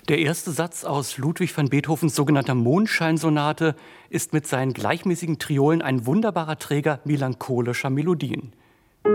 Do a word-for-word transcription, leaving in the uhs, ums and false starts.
Der erste Satz aus Ludwig van Beethovens sogenannter Mondscheinsonate ist mit seinen gleichmäßigen Triolen ein wunderbarer Träger melancholischer Melodien.